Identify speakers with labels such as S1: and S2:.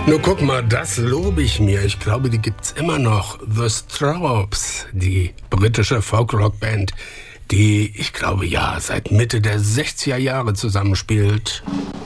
S1: Nur guck mal, das lobe ich mir. Ich glaube, die gibt's immer noch. The Strawbs, die britische Folk-Rock-Band, die, ich glaube, ja, seit Mitte der 60er Jahre zusammenspielt.